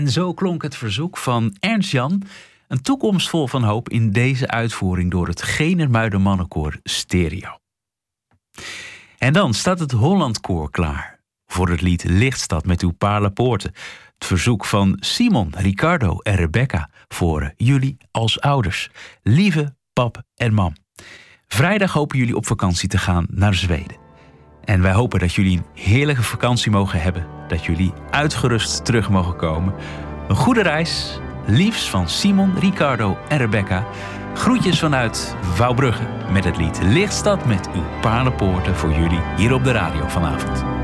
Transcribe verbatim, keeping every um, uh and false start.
En zo klonk het verzoek van Ernst-Jan. Een toekomst vol van hoop in deze uitvoering door het Geenermuiden Mannenkoor Stereo. En dan staat het Hollandkoor klaar voor het lied Lichtstad met uw Paarlenpoorten. Het verzoek van Simon, Ricardo en Rebecca voor jullie als ouders. Lieve pap en mam. Vrijdag hopen jullie op vakantie te gaan naar Zweden. En wij hopen dat jullie een heerlijke vakantie mogen hebben. Dat jullie uitgerust terug mogen komen. Een goede reis. Liefs van Simon, Ricardo en Rebecca. Groetjes vanuit Wouwbrugge met het lied Lichtstad met uw Paarlenpoorten voor jullie hier op de radio vanavond.